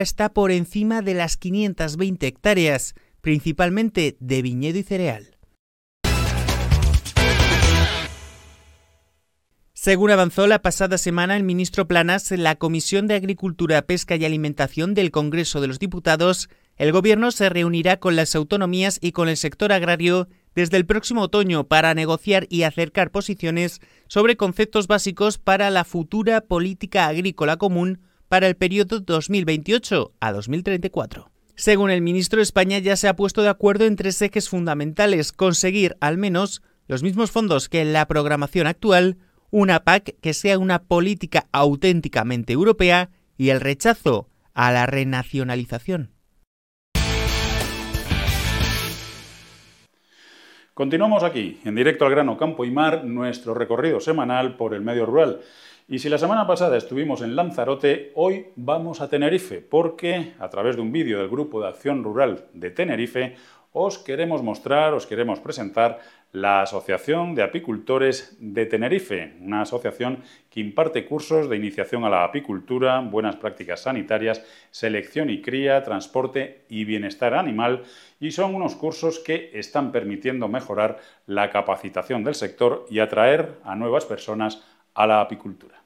está por encima de las 520 hectáreas, principalmente de viñedo y cereal. Según avanzó la pasada semana el ministro Planas en la Comisión de Agricultura, Pesca y Alimentación del Congreso de los Diputados, el Gobierno se reunirá con las autonomías y con el sector agrario desde el próximo otoño para negociar y acercar posiciones sobre conceptos básicos para la futura política agrícola común para el periodo 2028 a 2034. Según el ministro, España ya se ha puesto de acuerdo en 3 ejes fundamentales: conseguir al menos los mismos fondos que en la programación actual, una PAC que sea una política auténticamente europea y el rechazo a la renacionalización. Continuamos aquí, en Directo al Grano, Campo y Mar, nuestro recorrido semanal por el medio rural. Y si la semana pasada estuvimos en Lanzarote, hoy vamos a Tenerife, porque a través de un vídeo del Grupo de Acción Rural de Tenerife, os queremos presentar la Asociación de Apicultores de Tenerife, una asociación que imparte cursos de iniciación a la apicultura, buenas prácticas sanitarias, selección y cría, transporte y bienestar animal, y son unos cursos que están permitiendo mejorar la capacitación del sector y atraer a nuevas personas a la apicultura.